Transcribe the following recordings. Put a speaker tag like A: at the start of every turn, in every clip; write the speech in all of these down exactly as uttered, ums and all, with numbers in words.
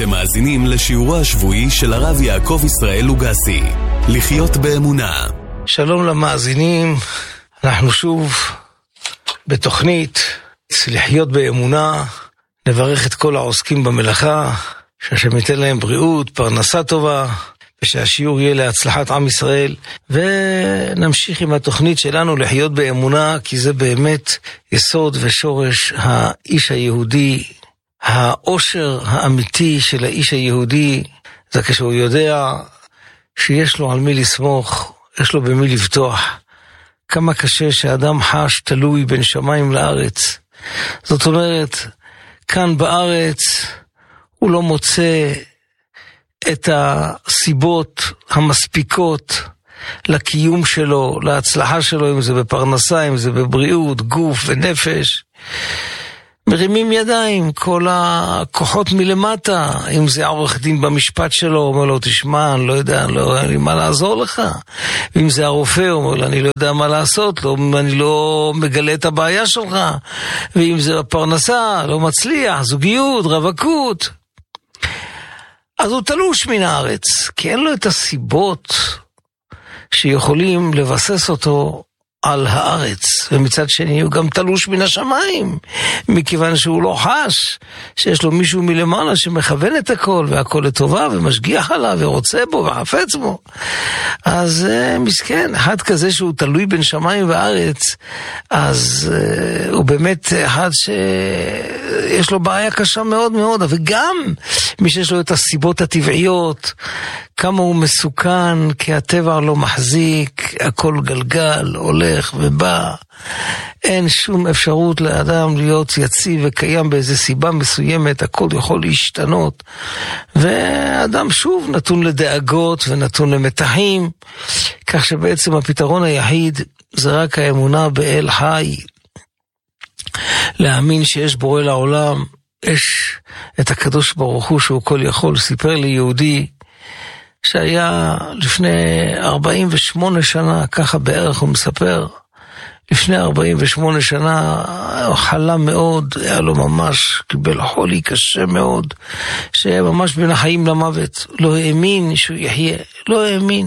A: אתם מאזינים לשיעורו השבועי של הרב יעקב ישראל לוגסי, לחיות באמונה.
B: שלום למאזינים, אנחנו שוב בתוכנית לחיות באמונה. נברך את כל העוסקים במלאכה, שהשם ייתן להם בריאות, פרנסה טובה, ושהשיעור יהיה להצלחת עם ישראל. ונמשיך עם התוכנית שלנו לחיות באמונה, כי זה באמת יסוד ושורש האיש היהודי. האושר האמיתי של האיש היהודי זה כשהוא יודע שיש לו על מי לסמוך, יש לו במי לבטוח. כמה קשה שאדם חש תלוי בין שמיים לארץ. זאת אומרת, כאן בארץ הוא לא מוצא את הסיבות המספיקות לקיום שלו, להצלחה שלו, אם זה בפרנסה, אם זה בבריאות, גוף ונפש. מרימים ידיים, כל הכוחות מלמטה, אם זה עורך דין במשפט שלו, אומר לו, תשמע, אני לא יודע, לא, אין לי מה לעזור לך. ואם זה הרופא, אומר לו, אני לא יודע מה לעשות, לא, אני לא מגלה את הבעיה שלך. ואם זה הפרנסה, לא מצליח, זוגיות, רווקות. אז הוא תלוש מן הארץ, כי אין לו את הסיבות שיכולים לבסס אותו על הארץ, ומצד שני הוא גם תלוש מן השמיים, מכיוון שהוא לא חש שיש לו מישהו מלמעלה שמכוון את הכל, והכל לטובה, ומשגיח עליו, ורוצה בו, וחפץ בו. אז uh, מסכן, אחד כזה שהוא תלוי בין שמיים וארץ, אז uh, הוא באמת אחד שיש לו בעיה קשה מאוד מאוד, וגם מי שיש לו את הסיבות הטבעיות, כמה הוא מסוכן, כי הטבע לא מחזיק, הכל גלגל, הולך ובא. אין שום אפשרות לאדם להיות יציב וקיים באיזו סיבה מסוימת, הכל יכול להשתנות. ואדם שוב נתון לדאגות ונתון למתחים, כך שבעצם הפתרון היחיד זה רק האמונה באל חי. להאמין שיש בורא לעולם, יש את הקדוש ברוך הוא שהוא כל יכול. סיפר לי יהודי, שהיה לפני ארבעים ושמונה שנה, ככה בערך הוא מספר, לפני ארבעים ושמונה שנה הוא חלה מאוד, היה לו ממש, קיבל חולי קשה מאוד, שהיה ממש בין החיים למוות, לא האמין שהוא יחיה, לא האמין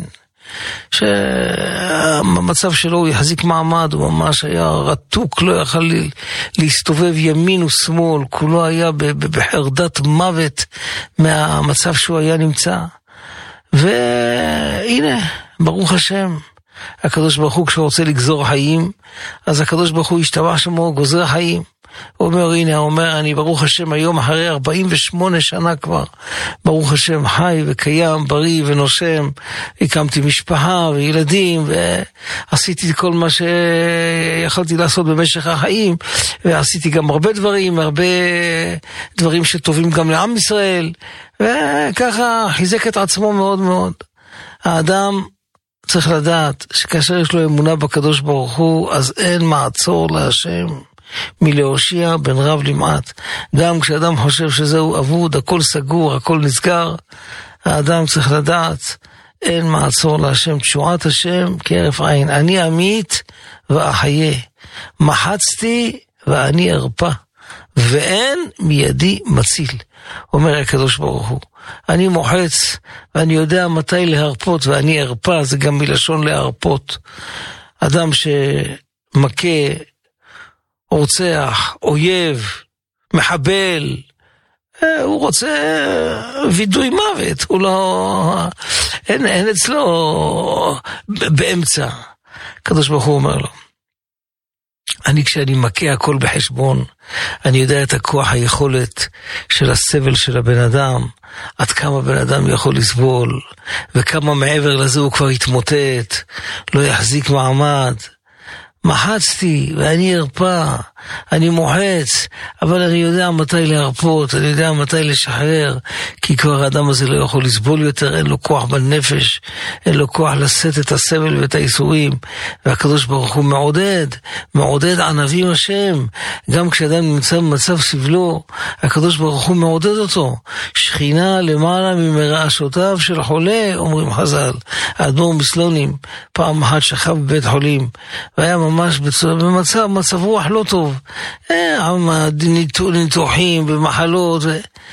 B: שהמצב שלו הוא יחזיק מעמד, הוא ממש היה רתוק, לא יכל להסתובב ימין ושמאל, כולו היה בחרדת מוות מהמצב שהוא היה נמצא. והנה, ברוך השם, הקדוש ברוך הוא כשהוא רוצה לגזור חיים, אז הקדוש ברוך הוא ישתבח שמו, גוזר חיים. הוא אומר, הנה, הוא אומר, אני ברוך השם היום אחרי ארבעים ושמונה שנה כבר, ברוך השם חי וקיים, בריא ונושם, הקמתי משפחה וילדים, ועשיתי כל מה שיכולתי לעשות במשך החיים, ועשיתי גם הרבה דברים, הרבה דברים שטובים גם לעם ישראל, וככה חיזק את עצמו מאוד מאוד. האדם צריך לדעת שכאשר יש לו אמונה בקדוש ברוך הוא, אז אין מעצור להשם מלהושיע בין רב למעט. גם כשאדם חושב שזהו אבוד, הכל סגור, הכל נסגר, האדם צריך לדעת, אין מעצור להשם. תשועת השם כהרף עין. אני אמית ואחיה, מחצתי ואני ארפא, ואין מידי מציל. אומר הקדוש ברוך הוא, אני מוחץ ואני יודע מתי להרפות, ואני ארפא, זה גם מלשון להרפות. אדם שמכה, רוצח, אויב, מחבל, הוא רוצה וידוי מוות, הוא לא, אין, אין אצלו באמצע. הקדוש ברוך הוא אומר לו, אני כשאני מכה הכל בחשבון, אני יודע את הכוח, היכולת של הסבל של הבן אדם, עד כמה בן אדם יכול לסבול, וכמה מעבר לזה הוא כבר יתמוטט, לא יחזיק מעמד. מחצתי ואני ארפא, אני מוחץ, אבל אני יודע מתי להרפות, אני יודע מתי לשחרר, כי כבר האדם הזה לא יכול לסבול יותר, אין לו כוח בנפש, אין לו כוח לשאת את הסבל ואת האיסורים, והקדוש ברוך הוא מעודד, מעודד ענבים השם, גם כשאדם נמצא במצב סבלו, הקדוש ברוך הוא מעודד אותו, שכינה למעלה ממרעשותיו של חולה, אומרים חז"ל, האדמו"ר מסלונים, פעם אחת שכב בבית חולים, והיה ממש במצב, מצב רוח לא טוב, ניתוחים ומחלות,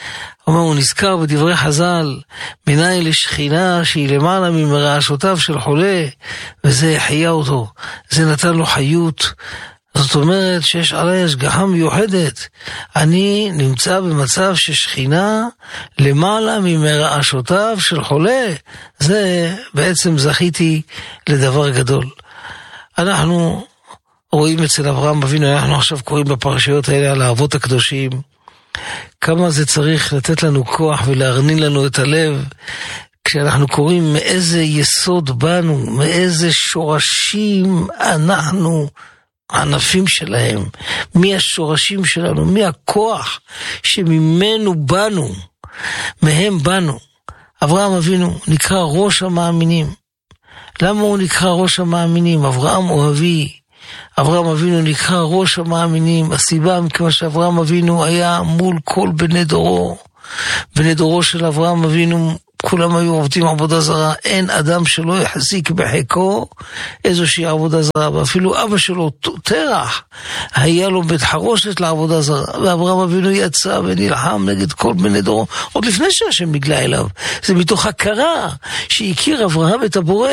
B: אומר, הוא נזכר בדברי חז"ל, מנין לשכינה שהיא למעלה ממרעשותיו של חולה, וזה החיה אותו, זה נתן לו חיות. זאת אומרת שיש עליי השגחה מיוחדת. אני נמצא במצב ששכינה למעלה ממרעשותיו של חולה. זה בעצם זכיתי לדבר גדול. אנחנו רואים אצל אברהם אבינו, אנחנו עכשיו קוראים בפרשיות האלה על האבות הקדושים, כמה זה צריך לתת לנו כוח ולהרנין לנו את הלב, כשאנחנו קוראים מאיזה יסוד בנו, מאיזה שורשים אנחנו הענפים שלהם, מי השורשים שלנו, מי הכוח שממנו בנו, מהם בנו. אברהם אבינו נקרא ראש המאמינים. למה הוא נקרא ראש המאמינים? אברהם אוהבי. אברהם אבינו נקרא ראש המאמינים. הסיבה מכמה שאברהם אבינו היה מול כל בני דורו. בני דורו של אברהם אבינו כולם היו עובדים עבודה זרה, אין אדם שלא יחזיק בחיקו איזושהי עבודה זרה, ואפילו אבא שלו תרח היה לו בית חרושת לעבודה זרה, ואברהם אבינו יצא ונלחם נגד כל בני דורו, עוד לפני שהשם נגלה אליו. זה מתוך הכרה שהכיר אברהם את הבורא.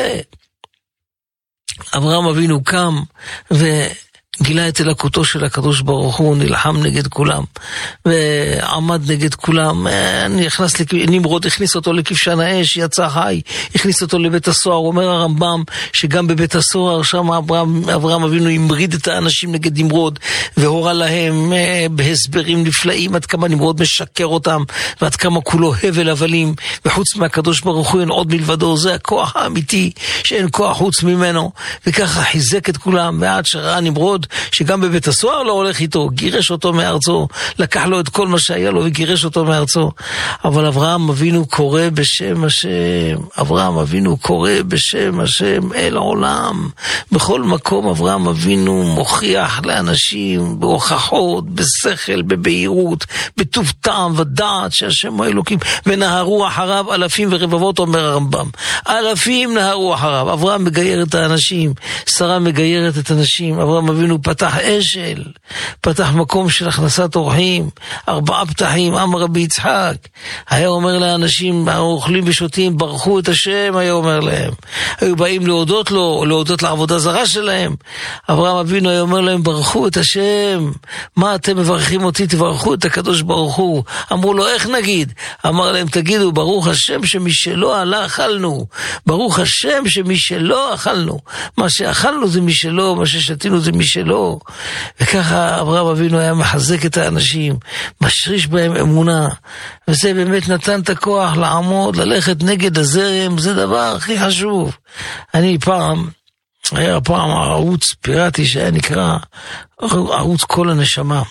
B: אברהם אבינו קם וגילה את אלוקותו של הקדוש ברוך הוא, נלחם נגד כולם ועמד נגד כולם. נכנס לכ... נמרוד הכניס אותו לכבשן האש, יצא חי, הכניס אותו לבית הסוהר. אומר הרמב"ם שגם בבית הסוהר שם אברהם, אברהם אבינו המריד את האנשים נגד נמרוד, והורה להם בהסברים נפלאים עד כמה נמרוד משקר אותם, ועד כמה כולו הבל הבלים, וחוץ מהקדוש ברוך הוא אין עוד מלבדו. זה הכוח האמיתי שאין כוח חוץ ממנו. וככה חיזק את כולם, ועד שראה נמרוד שגם בבית הסוהר לא הולך איתו, גירש אותו מארצו, לקח לו את כל מה שהיה לו וגירש אותו מארצו. אבל אברהם אבינו קורא בשם השם, אברהם אבינו קורא בשם השם אל העולם. בכל מקום אברהם אבינו מוכיח לאנשים בהוכחות, בשכל, בבהירות, בטוב טעם ודעת שהשם הוא אלוקים. ונהרו אחריו אלפים ורבבות, אומר הרמב"ם, אלפים נהרו אחריו. אברהם מגייר את האנשים, שרה מגיירת את הנשים. אברהם אבינו פתח אשל, פתח מקום של הכנסת אורחים, ארבעה פתחים. אמר רבי יצחק, היה אומר לאנשים האוכלים ושותים, ברכו את השם, היה אומר להם. היו באים להודות לו, להודות לעבודה זרה שלהם. אברהם אבינו היה אומר להם, ברכו את השם. מה אתם מברכים אותי? תברכו את הקדוש ברוך הוא. אמרו לו, איך נגיד? אמר להם, תגידו, ברוך השם שמשלו עלה אכלנו. ברוך השם שמשלו אכלנו. מה שאכלנו זה משלו, מה ששתינו זה משלו. וככה אברהם אבינו היה מחזק את האנשים, משריש בהם אמונה, וזה באמת נתן את הכוח לעמוד, ללכת נגד הזרם. זה דבר הכי חשוב. אני פעם, היה פעם ערוץ פיראטי שהיה נקרא ערוץ כל הנשמה.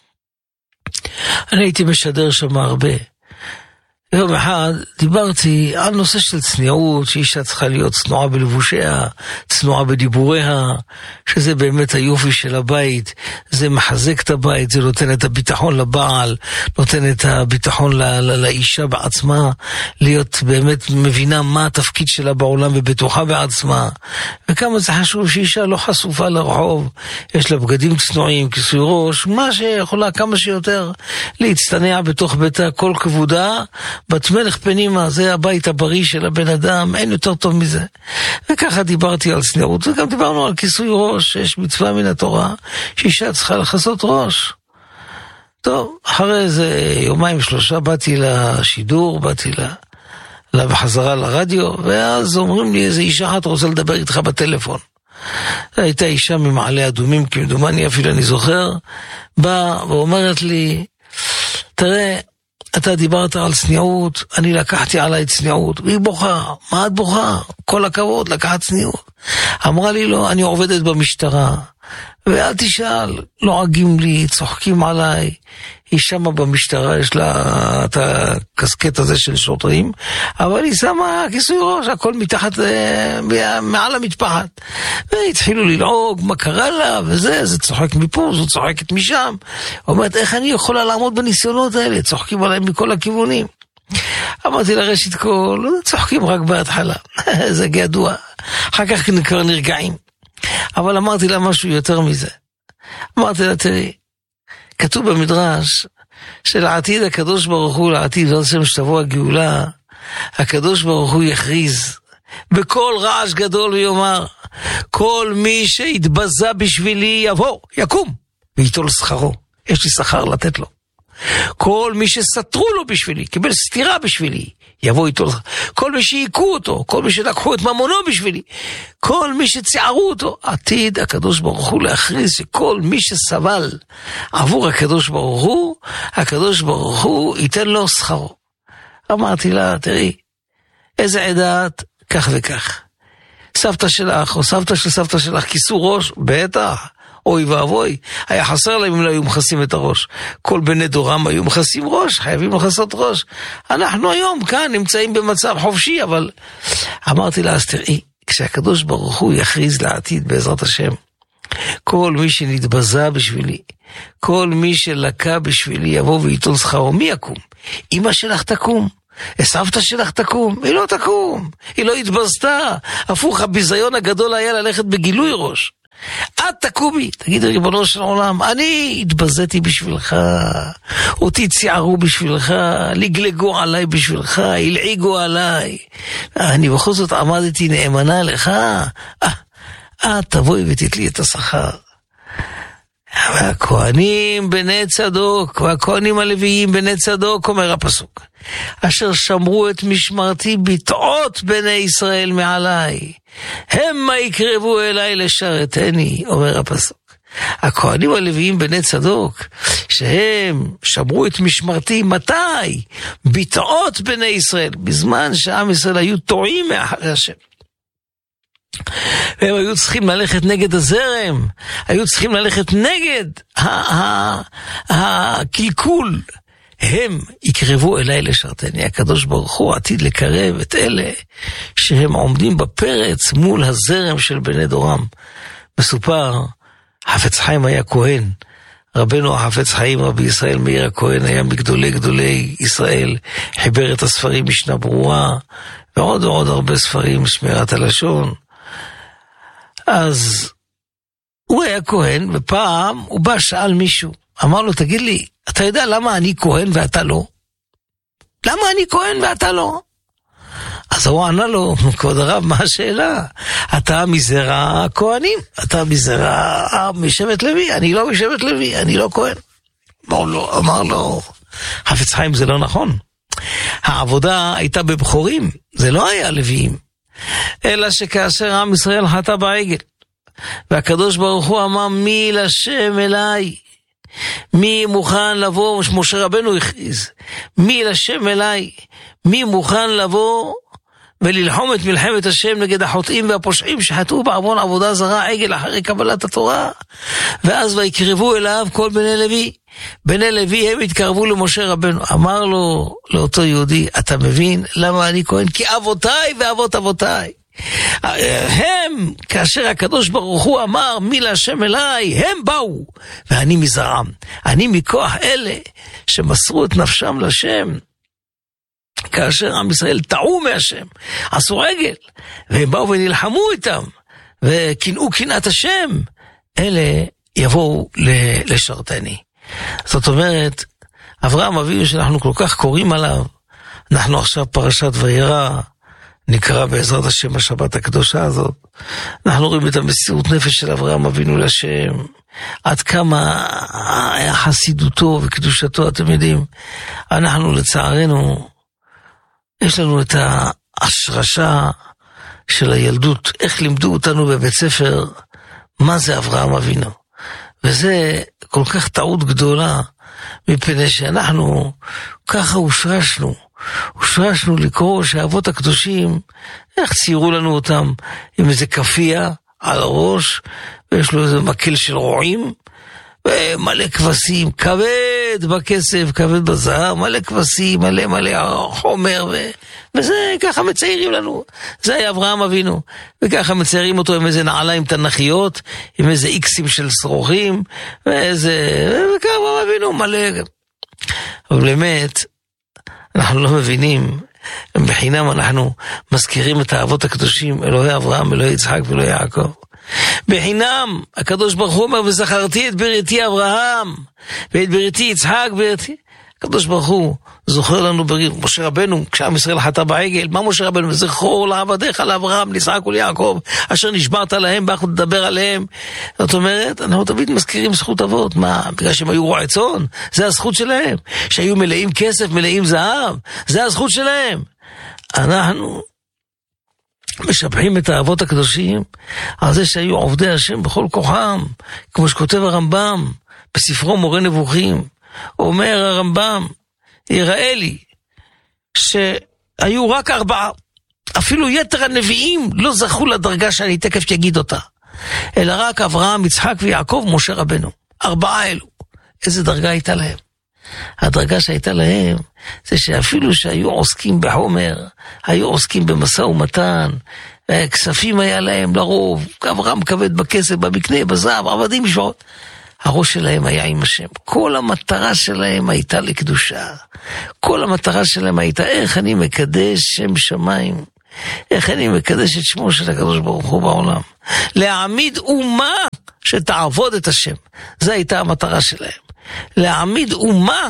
B: אני הייתי משדר שם הרבה. יום אחד דיברתי על נושא של צניעות, שאישה צריכה להיות צנועה בלבושיה, צנועה בדיבוריה, שזה באמת היופי של הבית, זה מחזק את הבית, זה נותן את הביטחון לבעל, נותן את הביטחון לא, לא, לאישה בעצמה, להיות באמת מבינה מה התפקיד שלה בעולם ובטוחה בעצמה, וכמה זה חשוב שאישה לא חשופה לרחוב, יש לה בגדים צנועים, כיסוי ראש, מה שיכולה כמה שיותר להצטנע בתוך ביתה, כל כבודה בת מלך פנימה, זה הבית הבריא של הבן אדם, אין יותר טוב מזה. וככה דיברתי על צניעות, וגם דיברנו על כיסוי ראש, יש מצווה מן התורה, שאישה צריכה לחסות ראש. טוב, אחרי איזה יומיים שלושה באתי לשידור, באתי לה, בחזרה לרדיו, ואז אומרים לי, איזה אישה אחת רוצה לדבר איתך בטלפון. הייתה אישה ממעלה אדומים, כמדומני אפילו אני זוכר, באה ואומרת לי, תראה, אתה דיברת על צניעות, אני לקחתי עליי צניעות, והיא בוכה, מה את בוכה? כל הכבוד, לקחת צניעות. אמרה לי, לא, אני עובדת במשטרה, ואל תשאל, לועגים לי, צוחקים עליי, היא שמה במשטרה, יש לה את הקסקט הזה של שוטרים, אבל היא שמה כיסוי ראש, הכל מתחת, מעל המטפחת. והתחילו ללעוג, מה קרה לה, וזה, זה צוחק מפה, זו צוחקת משם. אומרת, איך אני יכולה לעמוד בניסיונות האלה? צוחקים עליהם מכל הכיוונים. אמרתי לראשית כל, צוחקים רק בהתחלה, זה גדוע, אחר כך כבר נרגעים. אבל אמרתי לה משהו יותר מזה. אמרתי לה, תראי, כתוב במדרש שלעתיד הקדוש ברוך הוא, לעתיד בעצם שתבוא הגאולה, הקדוש ברוך הוא יכריז בכל רעש גדול ויאמר, כל מי שהתבזה בשבילי יבוא, יקום, ויתול שכרו. יש לי שכר לתת לו. כל מי שסתרו לו בשבילי, קיבל סתירה בשבילי, יבוא איתו. כל מי שיקו אותו, כל מי שלקחו את ממונו בשבילי, כל מי שציערו אותו, עתיד הקדוש ברוך הוא להכריז שכל מי שסבל עבור הקדוש ברוך הוא, הקדוש ברוך הוא ייתן לו שכרו. אמרתי לה, תראי, איזה עדת, כך וכך. סבתא שלך או סבתא של סבתא שלך כיסו ראש, בטח. אוי ואבוי, היה חסר להם אם לא היו מכסים את הראש. כל בני דורם היו מכסים ראש, חייבים לכסות ראש. אנחנו היום כאן נמצאים במצב חופשי, אבל אמרתי לה, אז תראי, כשהקדוש ברוך הוא יכריז לעתיד בעזרת השם, כל מי שנתבזה בשבילי, כל מי שלקה בשבילי יבוא ויתול שכרו. מי יקום? אמא שלך תקום, סבתא שלך תקום, היא לא תקום, היא לא התבזתה. הפוך, הביזיון הגדול היה ללכת בגילוי ראש. את תקומי, תגיד ריבונו של עולם, אני התבזיתי בשבילך, אותי ציערו בשבילך, לגלגו עליי בשבילך, הלעיגו עליי, אני בכל זאת עמדתי נאמנה לך, אה, אה, תבואי ותתלי את השכר. והכהנים בני צדוק, והכהנים הלוויים בני צדוק, אומר הפסוק, אשר שמרו את משמרתי בתעות בני ישראל מעליי, המה יקרבו אליי לשרתני, אומר הפסוק. הכהנים הלוויים בני צדוק, שהם שמרו את משמרתי, מתי? בתעות בני ישראל, בזמן שעם ישראל היו טועים מאחרי השם. והם היו צריכים ללכת נגד הזרם, היו צריכים ללכת נגד הקלקול. הם יקרבו אליי לשרתני. הקדוש ברוך הוא עתיד לקרב את אלה שהם עומדים בפרץ מול הזרם של בני דורם. מסופר, החפץ חיים היה כהן, רבנו החפץ חיים רבי ישראל מאיר הכהן היה מגדולי גדולי ישראל, חיבר את הספרים משנה ברורה ועוד ועוד הרבה ספרים, שמירת הלשון. אז הוא היה כהן, ופעם הוא בא שאל מישהו, אמר לו, תגיד לי, אתה יודע למה אני כהן ואתה לא? למה אני כהן ואתה לא? אז הוא ענה לו, כבוד הרב, מה השאלה? אתה מזרע הכהנים, אתה מזרע משבט לוי, אני לא משבט לוי, אני לא כהן. אמר לו, אמר לו, חפץ חיים, זה לא נכון. העבודה הייתה בבחורים, זה לא היה לוויים. אלא שכאשר עם ישראל חטא בעגל, והקדוש ברוך הוא אמר, מי לשם אליי? מי מוכן לבוא, משה רבנו הכריז, מי לשם אליי? מי מוכן לבוא וללחום את מלחמת השם נגד החוטאים והפושעים שחטאו בעוון עבודה זרה עגל אחרי קבלת התורה? ואז ויקרבו אליו כל בני לוי, בני לוי הם התקרבו למשה רבנו. אמר לו, לאותו יהודי, אתה מבין למה אני כהן? כי אבותיי ואבות אבותיי הם, כאשר הקדוש ברוך הוא אמר מי להשם אליי, הם באו ואני מזרעם. אני מכוח אלה שמסרו את נפשם לשם, כאשר עם ישראל טעו מהשם, עשו עגל, והם באו ונלחמו איתם וקנאו קנאת השם, אלה יבואו לשרתני. זאת אומרת, אברהם אבינו שאנחנו כל כך קוראים עליו, אנחנו עכשיו פרשת וירא נקרא בעזרת השם השבת הקדושה הזאת, אנחנו רואים את המסירות נפש של אברהם אבינו לשם, עד כמה חסידותו וקדושתו. אתם יודעים, אנחנו לצערנו יש לנו את ההשרשה של הילדות, איך לימדו אותנו בבית ספר מה זה אברהם אבינו, וזה כל כך טעות גדולה, מפני שאנחנו ככה הושרשנו, הושרשנו לקרוא שהאבות הקדושים, איך ציירו לנו אותם, עם איזה כפייה על הראש, ויש לו איזה מקל של רועים, ומלא כבשים, כבד בכסף, כבד בזהב, מלא כבשים, מלא מלא חומר, ו... וזה ככה מציירים לנו. זה היה אברהם אבינו, וככה מציירים אותו עם איזה נעליים תנכיות, עם איזה איקסים של שרוכים, ואיזה, וככה אברהם אבינו מלא. אבל באמת, אנחנו לא מבינים, בחינם אנחנו מזכירים את האבות הקדושים, אלוהי אברהם, אלוהי יצחק ואלוהי יעקב. בחינם, הקדוש ברוך הוא אומר, וזכרתי את בריתי אברהם, ואת בריתי יצחק, בריתי, הקדוש ברוך הוא זוכר לנו בריר, משה רבנו, כשעם ישראל חטא בעגל, מה משה רבנו? זכור לעבדיך, לאברהם, ליצחק וליעקב, אשר נשברת להם, באנו לדבר עליהם. זאת אומרת, אנחנו תמיד מזכירים זכות אבות. מה? בגלל שהם היו רועי צאן? זה הזכות שלהם. שהיו מלאים כסף, מלאים זהב, זה הזכות שלהם. אנחנו משבחים את האבות הקדושים על זה שהיו עובדי השם בכל כוחם, כמו שכותב הרמב"ם בספרו מורה נבוכים. אומר הרמב"ם, יראה לי שהיו רק ארבעה, אפילו יתר הנביאים לא זכו לדרגה שאני תכף יגיד אותה, אלא רק אברהם, יצחק ויעקב, משה רבנו. ארבעה אלו. איזה דרגה הייתה להם? הדרגה שהייתה להם זה שאפילו שהיו עוסקים בחומר, היו עוסקים במשא ומתן, כספים היה להם לרוב, אברהם כבד בכסף, במקנה, בזהב, עבדים משפחות, הראש שלהם היה עם השם. כל המטרה שלהם הייתה לקדושה. כל המטרה שלהם הייתה איך אני מקדש שם שמיים, איך אני מקדש את שמו של הקדוש ברוך הוא בעולם, להעמיד אומה שתעבוד את השם. זו הייתה המטרה שלהם, להעמיד אומה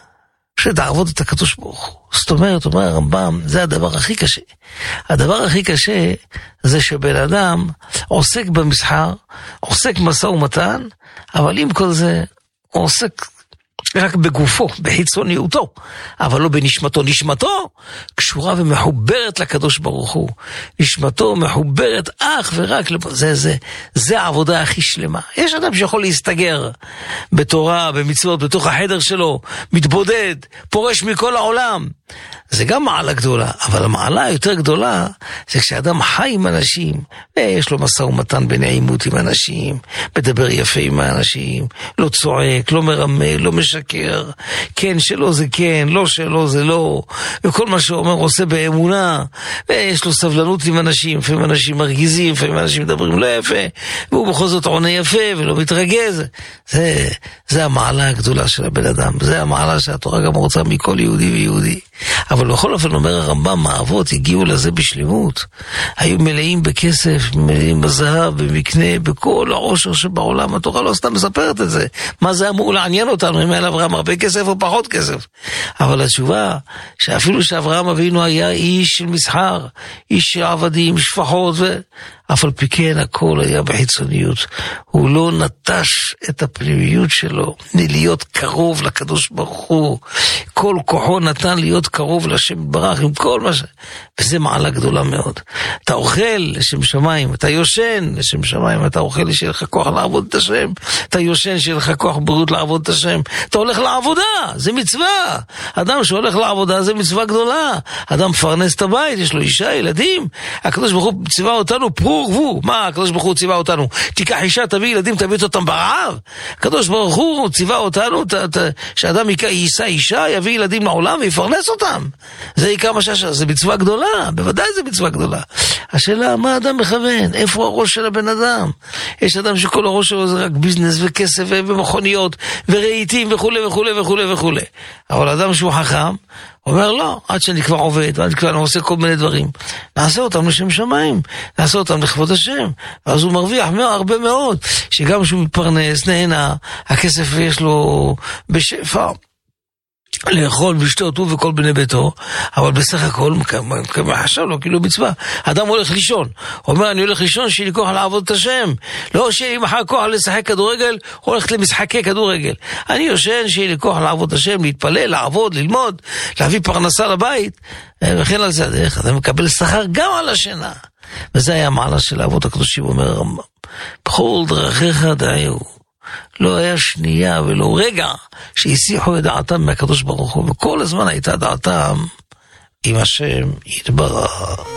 B: שתעבוד את הקדוש ברוך הוא. זאת אומרת, אומר הרמב"ם, זה הדבר הכי קשה. הדבר הכי קשה זה שבן אדם עוסק במסחר, עוסק משא ומתן, אבל עם כל זה הוא עוסק רק בגופו, בחיצוניותו, אבל לא בנשמתו. נשמתו קשורה ומחוברת לקדוש ברוך הוא. נשמתו מחוברת אך ורק לפ... זה, זה, זה העבודה הכי שלמה. יש אדם שיכול להסתגר בתורה, במצוות, בתוך החדר שלו, מתבודד, פורש מכל העולם. זה גם מעלה גדולה, אבל המעלה היותר גדולה זה כשאדם חי עם אנשים, ויש לו משא ומתן בנעימות עם אנשים, מדבר יפה עם האנשים, לא צועק, לא מרמה, לא משקר, כן שלו זה כן, לא שלו זה לא, וכל מה שהוא אומר עושה באמונה, ויש לו סבלנות עם אנשים, לפעמים אנשים מרגיזים, לפעמים אנשים מדברים לא יפה, והוא בכל זאת עונה יפה ולא מתרגז. זה, זה המעלה הגדולה של הבן אדם, זה המעלה שהתורה גם רוצה מכל יהודי ויהודי. אבל בכל אופן אומר הרמב"ם, האבות הגיעו לזה בשלמות, היו מלאים בכסף, מלאים בזהב, במקנה, בכל העושר שבעולם. התורה לא סתם מספרת את זה, מה זה אמור לעניין אותנו, אם היה לאברהם הרבה כסף או פחות כסף. אבל התשובה שאפילו שאברהם אבינו היה איש של מסחר, איש של עבדים, שפחות, ו... אף על פי כן הכל היה בחיצוניות. הוא לא נטש את הפנימיות שלו, להיות קרוב לקדוש ברוך הוא. כל כוחו נתן להיות קרוב לשם ברוך עם כל מה ש... וזה מעלה גדולה מאוד. אתה אוכל לשם שמיים, אתה יושן לשם שמיים, אתה אוכל שיהיה לך כוח לעבוד את השם, אתה יושן שיהיה לך כוח בריאות לעבוד את השם, אתה הולך לעבודה, זה מצווה. אדם שהולך לעבודה זה מצווה גדולה. אדם מפרנס את הבית, יש לו אישה, ילדים. הקדוש ברוך הוא ציווה אותנו פרו ורבו. מה הקדוש ברוך הוא ציווה אותנו? תיקח אישה, תביא ילדים, תביא אותם ברעב. הקדוש ברוך הוא ציווה אותנו ת, ת, שאדם יישא אישה, יביא ילדים לעולם ויפרנס אותם. זה עיקר מה שהשעה, זה מצווה גדולה, בוודאי זה מצווה גדולה. השאלה, מה האדם מכוון? איפה הראש של הבן אדם? יש אדם שכל הראש שלו זה רק ביזנס וכסף ומכוניות ורהיטים וכו' וכו' וכו' וכו'. אבל אדם שהוא חכם, אומר לא, עד שאני כבר עובד, עד כבר אני עושה כל מיני דברים, נעשה אותם לשם שמיים, נעשה אותם לכבוד השם, ואז הוא מרוויח הרבה מאוד, שגם שהוא מתפרנס, נהנה, הכסף יש לו בשפע, לאכול בשתות הוא וכל בני ביתו, אבל בסך הכל כמה חשב לו כאילו מצווה. אדם הולך לישון, אומר אני הולך לישון שיהיה לי כוח לעבוד את השם, לא שיהיה לי מחר כוח לשחק כדורגל, הולכת למשחקי כדורגל. אני יושן שיהיה לי כוח לעבוד את השם, להתפלל, לעבוד, ללמוד, להביא פרנסה לבית, וכן על זה הדרך. אתה מקבל שכר גם על השינה, וזה היה המעלה של האבות הקדושים. אומר הרמב"ם, בכל דרכיך דעהו, לא היה שנייה ולא רגע שהסיחו את דעתם מהקדוש ברוך הוא, וכל הזמן הייתה דעתם עם השם יתברך.